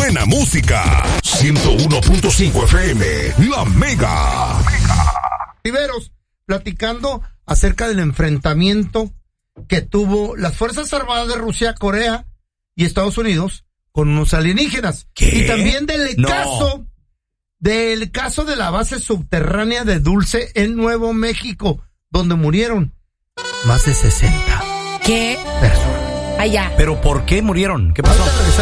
buena música. 101.5 FM, La Mega. Riveros, platicando acerca del enfrentamiento que tuvo las Fuerzas Armadas de Rusia, Corea y Estados Unidos con unos alienígenas. ¿Qué? Y también del caso de la base subterránea de Dulce en Nuevo México, donde murieron más de 60 ¿Qué? personas. Allá. ¿Pero por qué murieron? ¿Qué pasó?